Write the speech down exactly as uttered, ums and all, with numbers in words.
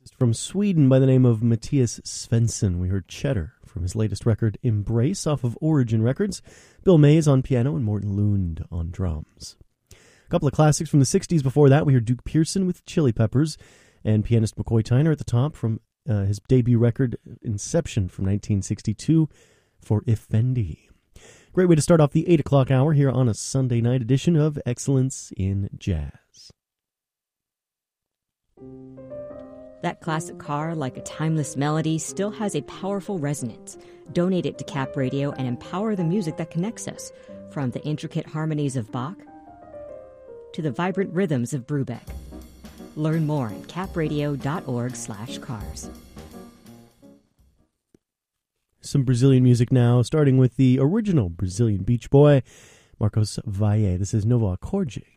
From Sweden by the name of Matthias Svensson. We heard Cheddar from his latest record, Embrace, off of Origin Records. Bill Mays on piano and Morten Lund on drums. A couple of classics from the sixties before that. We heard Duke Pearson with Chili Peppers and pianist McCoy Tyner at the top from uh, his debut record, Inception, from nineteen sixty-two for Effendi. Great way to start off the eight o'clock hour here on a Sunday night edition of Excellence in Jazz. That classic car, like a timeless melody, still has a powerful resonance. Donate it to Cap Radio and empower the music that connects us, from the intricate harmonies of Bach to the vibrant rhythms of Brubeck. Learn more at capradio.org slash cars. Some Brazilian music now, starting with the original Brazilian Beach Boy, Marcos Valle. This is Novo Acorde.